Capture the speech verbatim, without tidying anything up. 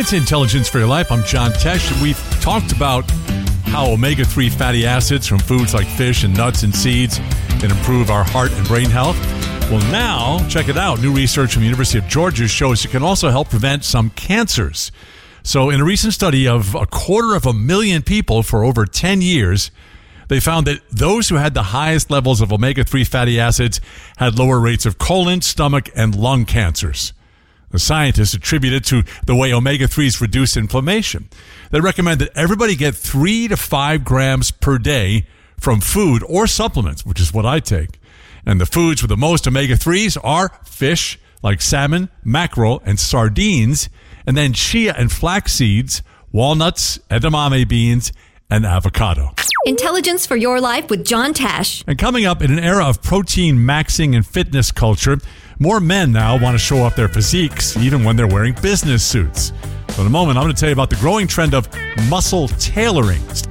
It's Intelligence for Your Life. I'm John Tesh. We've talked about how omega three fatty acids from foods like fish and nuts and seeds can improve our heart and brain health. Well, now, check it out. New research from the University of Georgia shows it can also help prevent some cancers. So in a recent study of a quarter of a million people for over ten years, they found that those who had the highest levels of omega three fatty acids had lower rates of colon, stomach, and lung cancers. The scientists attribute it to the way omega threes reduce inflammation. They recommend that everybody get three to five grams per day from food or supplements, which is what I take. And the foods with the most omega threes are fish, like salmon, mackerel, and sardines, and then chia and flax seeds, walnuts, edamame beans, and avocado. Intelligence for Your Life with John Tesh. And coming up, in an era of protein maxing and fitness culture, more men now want to show off their physiques, even when they're wearing business suits. So in a moment, I'm going to tell you about the growing trend of muscle tailoring.